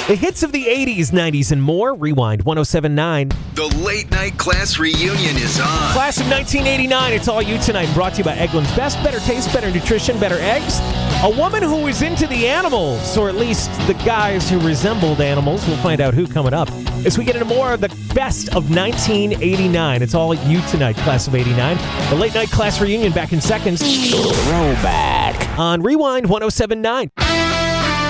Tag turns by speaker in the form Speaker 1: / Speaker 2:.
Speaker 1: The hits of the 80s, 90s, and more. Rewind 1079.
Speaker 2: The Late Night Class Reunion is on.
Speaker 1: Class of 1989. It's all you tonight. Brought to you by Eggland's Best. Better taste, better nutrition, better eggs. A woman who was into the animals, or at least the guys who resembled animals. We'll find out who coming up as we get into more of the best of 1989. It's all you tonight, Class of 89. The Late Night Class Reunion back in seconds. Throwback on Rewind 1079.